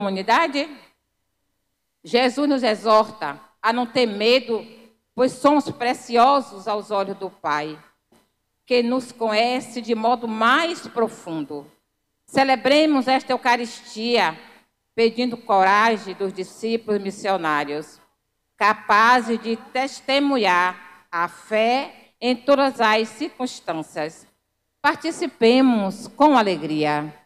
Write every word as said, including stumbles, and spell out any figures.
comunidade? Jesus nos exorta a não ter medo, pois somos preciosos aos olhos do Pai, que nos conhece de modo mais profundo. Celebremos esta Eucaristia, pedindo coragem dos discípulos missionários, capazes de testemunhar a fé em todas as circunstâncias. Participemos com alegria.